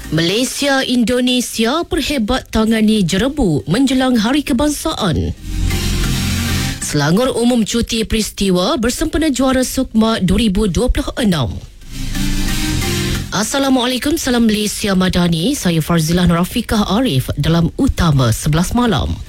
Malaysia Indonesia perhebat tangani jerebu menjelang Hari Kebangsaan. Selangor umum cuti peristiwa bersempena juara Sukma 2026. Assalamualaikum, salam Malaysia Madani. Saya Farzilah Rafiqah Arif dalam Utama 11 Malam.